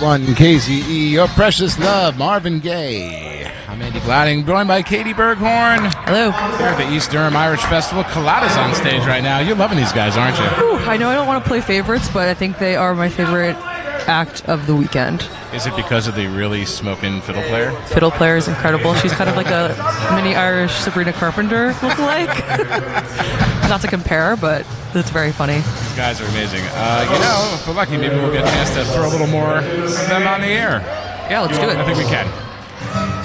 98.1 KZE, your precious love, Marvin Gaye. I'm Andy Gladding, joined by Katie Berghorn. Hello. Here at the East Durham Irish Festival. Colada's on stage right now. You're loving these guys, aren't you? Ooh, I know I don't want to play favorites, but I think they are my favorite act of the weekend. Is it because of the really smoking fiddle player? Fiddle player is incredible. She's kind of like a mini Irish Sabrina Carpenter look-alike. Not to compare, but it's very funny. These guys are amazing. If we're lucky, maybe we'll get a chance to throw a little more of them on the air. Yeah, let's do it. I think we can.